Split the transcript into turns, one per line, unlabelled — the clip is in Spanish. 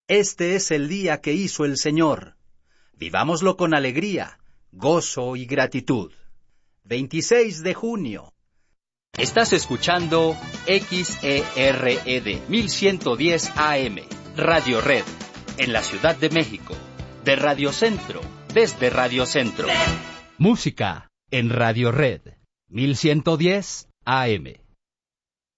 Este es el día que hizo el Señor. Vivámoslo con alegría, gozo y gratitud. 26 de junio.
Estás escuchando XERED 1110 AM, Radio Red, en la Ciudad de México. De Radio Centro, desde Radio Centro. Música en Radio Red 1110 AM.